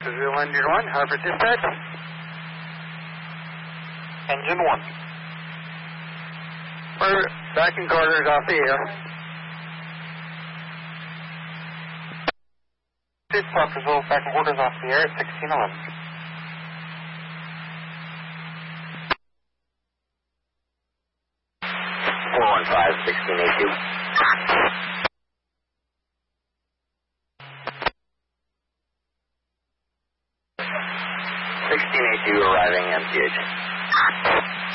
101, Harvard Dispatch. Engine 1. We're back in quarters off the air. State Proctorsville, back in quarters off the air at 1611. Arriving MTH.